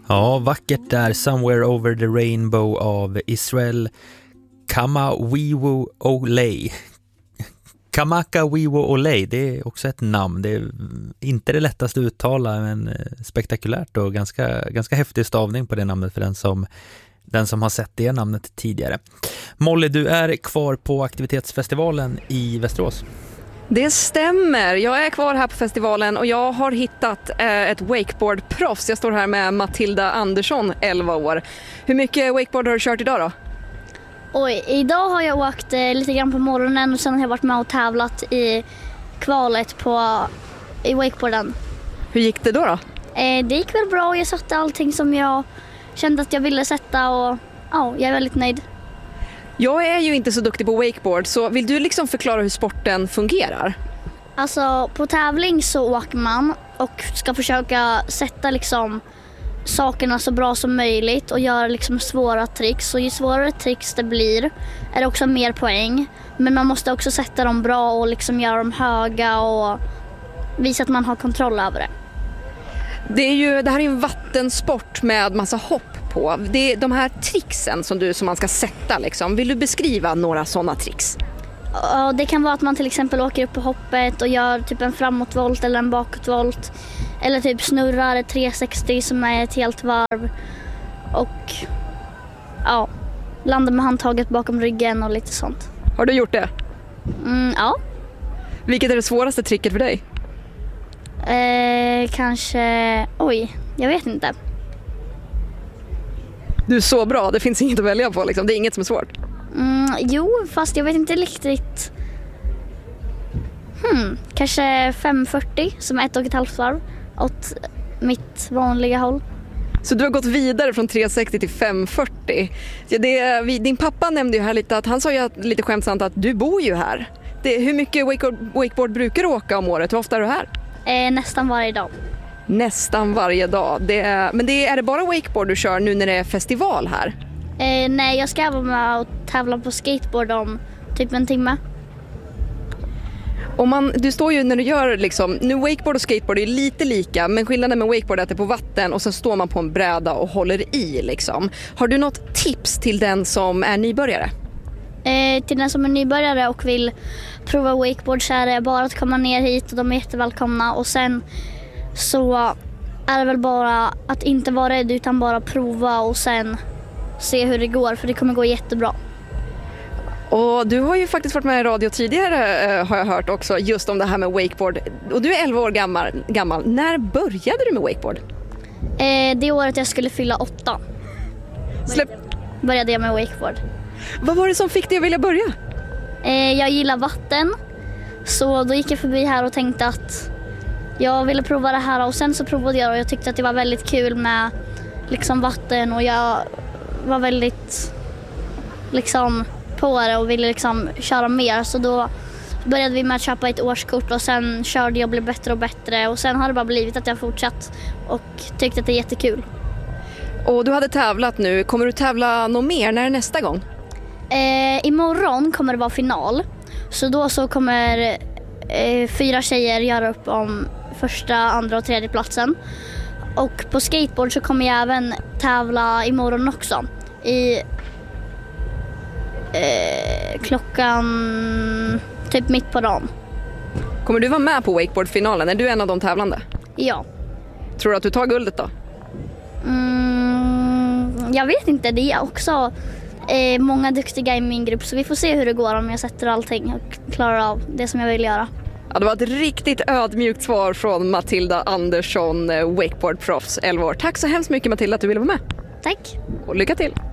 Ja, vackert där. Somewhere Over the Rainbow av Israel Kamawiwo Olay. Kamakawiwo Olay, det är också ett namn. Det är inte det lättaste att uttala, men spektakulärt och ganska häftig stavning på det namnet för den som har sett det namnet tidigare. Molly, du är kvar på aktivitetsfestivalen i Västerås. Det stämmer. Jag är kvar här på festivalen och jag har hittat ett wakeboardproffs. Jag står här med Matilda Andersson, 11 år. Hur mycket wakeboard har du kört idag då? Oj, idag har jag åkt lite grann på morgonen och sen har jag varit med och tävlat i kvalet i wakeboarden. Hur gick det då? Det gick väl bra och jag satte allting som jag kände att jag ville sätta och ja, jag är väldigt nöjd. Jag är ju inte så duktig på wakeboard, så vill du liksom förklara hur sporten fungerar? Alltså på tävling så åker man och ska försöka sätta liksom sakerna så bra som möjligt och göra liksom svåra tricks. Och ju svårare tricks det blir är det också mer poäng. Men man måste också sätta dem bra och liksom göra dem höga och visa att man har kontroll över det. Det här är en vattensport med massa hopp på. Det är de här tricksen som man ska sätta liksom. Vill du beskriva några sådana tricks? Det kan vara att man till exempel åker upp på hoppet och gör typ en framåtvolt eller en bakåtvolt. Eller typ snurrar ett 360 som är ett helt varv. Och ja, landar med handtaget bakom ryggen och lite sånt. Har du gjort det? Ja. Vilket är det svåraste tricket för dig? Kanske... Oj, jag vet inte. Du är så bra, det finns inget att välja på liksom. Det är inget som är svårt. Jo, fast jag vet inte riktigt. Kanske 540 som är 1,5 varv åt mitt vanliga håll. Så du har gått vidare från 360 till 540. Din pappa nämnde ju här lite att han sa ju lite skämtsamt att du bor ju här. Hur mycket wakeboard brukar du åka om året? Hur ofta är du här? Nästan varje dag. Nästan varje dag. Men är det bara wakeboard du kör nu när det är festival här? Nej, jag ska vara med och tävla på skateboard om typ en timme. Du står ju när du gör liksom, nu wakeboard och skateboard är lite lika, men skillnaden med wakeboard är att det är på vatten och så står man på en bräda och håller i liksom. Har du något tips till den som är nybörjare? Till den som är nybörjare och vill prova wakeboard så är det bara att komma ner hit och de är jättevälkomna. Och sen så är det väl bara att inte vara rädd utan bara prova och sen se hur det går, för det kommer gå jättebra. Och du har ju faktiskt varit med i radio tidigare har jag hört också just om det här med wakeboard. Och du är 11 år gammal. När började du med wakeboard? Det året jag skulle fylla 8 började jag med wakeboard. Vad var det som fick dig att vilja börja? Jag gillar vatten, så då gick jag förbi här och tänkte att jag ville prova det här. Och sen så provade jag och jag tyckte att det var väldigt kul med liksom vatten. Och jag var väldigt liksom på det och ville liksom köra mer. Så då började vi med att köpa ett årskort och sen körde jag och blev bättre och bättre. Och sen har det bara blivit att jag fortsatt och tyckte att det är jättekul. Och du hade tävlat nu. Kommer du tävla något mer? När är nästa gång? Imorgon kommer det vara final. Så då så kommer 4 tjejer göra upp om första, andra och tredje platsen. Och på skateboard så kommer jag även tävla imorgon också. I klockan typ mitt på dagen. Kommer du vara med på wakeboardfinalen? Är du en av de tävlande? Ja. Tror du att du tar guldet då? Jag vet inte, det är också många duktiga i min grupp, så vi får se hur det går om jag sätter allting och klarar av det som jag vill göra. Ja, det var ett riktigt ödmjukt svar från Matilda Andersson, wakeboardproffs, 11 år. Tack så hemskt mycket Matilda att du ville vara med. Tack. Och lycka till.